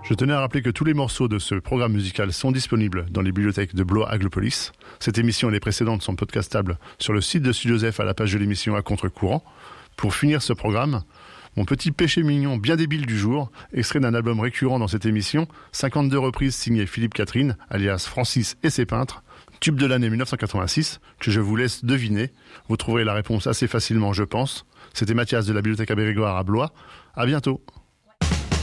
Je tenais à rappeler que tous les morceaux de ce programme musical sont disponibles dans les bibliothèques de Blois Aglopolis. Cette émission et les précédentes sont podcastables sur le site de Studio Joseph à la page de l'émission À Contre-Courant. Pour finir ce programme, mon petit péché mignon bien débile du jour, extrait d'un album récurrent dans cette émission, 52 reprises signées Philippe Catherine, alias Francis et ses peintres, tube de l'année 1986, que je vous laisse deviner. Vous trouverez la réponse assez facilement, je pense. C'était Mathias de la Bibliothèque à Bérigouard à Blois. À bientôt.